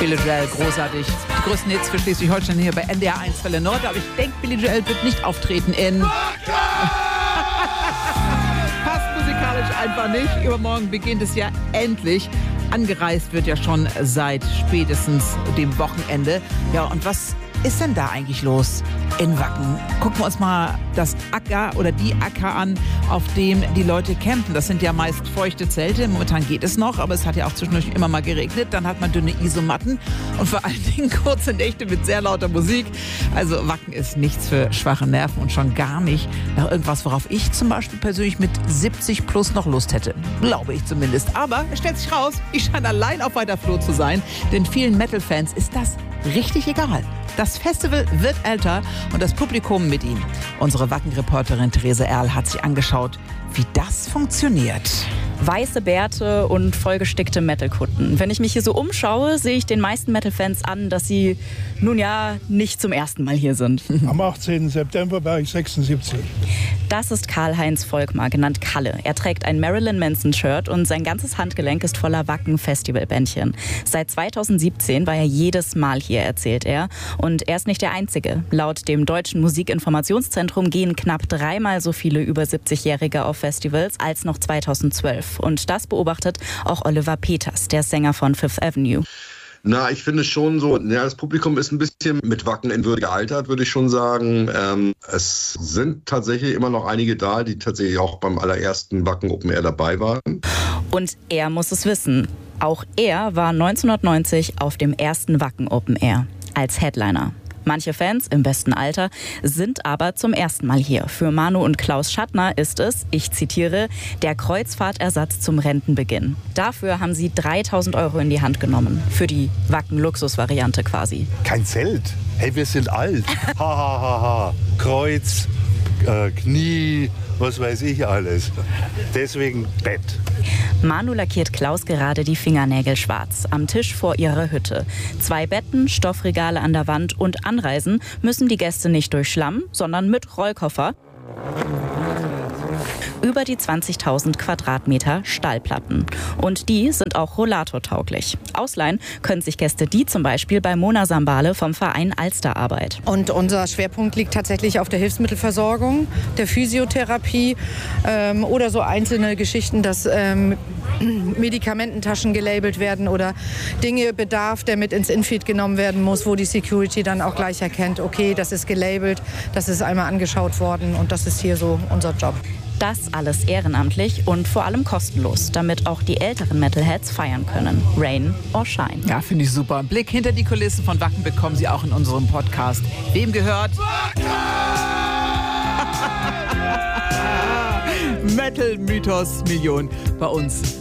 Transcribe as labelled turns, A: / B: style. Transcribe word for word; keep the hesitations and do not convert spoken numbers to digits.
A: Billy Joel, großartig. Die größten Hits für Schleswig-Holstein hier bei N D R eins Welle Nord. Aber ich denke, Billy Joel wird nicht auftreten in... Passt musikalisch einfach nicht. Übermorgen beginnt es ja endlich. Angereist wird ja schon seit spätestens dem Wochenende. Ja, und was ist denn da eigentlich los in Wacken? Gucken wir uns mal das Acker oder die Acker an, auf dem die Leute campen. Das sind ja meist feuchte Zelte. Momentan geht es noch, aber es hat ja auch zwischendurch immer mal geregnet. Dann hat man dünne Isomatten und vor allen Dingen kurze Nächte mit sehr lauter Musik. Also Wacken ist nichts für schwache Nerven und schon gar nicht nach irgendwas, worauf ich zum Beispiel persönlich mit siebzig plus noch Lust hätte. Glaube ich zumindest. Aber es stellt sich raus, ich scheine allein auf weiter Flur zu sein, denn vielen Metal-Fans ist das richtig egal. Das Festival wird älter und das Publikum mit ihm. Unsere Wacken-Reporterin Therese Erl hat sich angeschaut, wie das funktioniert.
B: Weiße Bärte und vollgestickte Metal-Kutten. Wenn ich mich hier so umschaue, sehe ich den meisten Metal-Fans an, dass sie nun ja nicht zum ersten Mal hier sind.
C: Am achtzehnten September war ich sechsundsiebzig.
B: Das ist Karl-Heinz Volkmar, genannt Kalle. Er trägt ein Marilyn Manson-Shirt und sein ganzes Handgelenk ist voller Wacken-Festivalbändchen. Seit zweitausendsiebzehn war er jedes Mal hier, erzählt er. Und er ist nicht der Einzige. Laut dem Deutschen Musikinformationszentrum gehen knapp dreimal so viele über siebzigjährige auf Festivals als noch zweitausendzwölf. Und das beobachtet auch Oliver Peters, der Sänger von Fifth Avenue.
D: Na, ich finde schon so, ja, das Publikum ist ein bisschen mit Wacken in Würde gealtert, würde ich schon sagen. Ähm, es sind tatsächlich immer noch einige da, die tatsächlich auch beim allerersten Wacken Open Air dabei waren.
B: Und er muss es wissen. Auch er war neunzehnhundertneunzig auf dem ersten Wacken Open Air als Headliner. Manche Fans im besten Alter sind aber zum ersten Mal hier. Für Manu und Klaus Schattner ist es, ich zitiere, der Kreuzfahrtersatz zum Rentenbeginn. Dafür haben sie dreitausend Euro in die Hand genommen. Für die Wacken-Luxus-Variante quasi.
E: Kein Zelt. Hey, wir sind alt. Ha, ha, ha, ha. Kreuz, äh, Knie, was weiß ich alles. Deswegen Bett.
B: Manu lackiert Klaus gerade die Fingernägel schwarz. Am Tisch vor ihrer Hütte. Zwei Betten, Stoffregale an der Wand und anreisen müssen die Gäste nicht durch Schlamm, sondern mit Rollkoffer. Über die zwanzigtausend Quadratmeter Stallplatten. Und die sind auch rollatortauglich. Ausleihen können sich Gäste die zum Beispiel bei Mona Sambale vom Verein Alsterarbeit.
F: Und unser Schwerpunkt liegt tatsächlich auf der Hilfsmittelversorgung, der Physiotherapie ähm, oder so einzelne Geschichten, dass ähm, Medikamententaschen gelabelt werden oder Dinge Bedarf, der mit ins Infeed genommen werden muss, wo die Security dann auch gleich erkennt, okay, das ist gelabelt, das ist einmal angeschaut worden und das ist hier so unser Job.
B: Das alles ehrenamtlich und vor allem kostenlos, damit auch die älteren Metalheads feiern können. Rain or Shine.
A: Ja, finde ich super. Ein Blick hinter die Kulissen von Wacken bekommen Sie auch in unserem Podcast. Wem gehört? Metal Mythos Million bei uns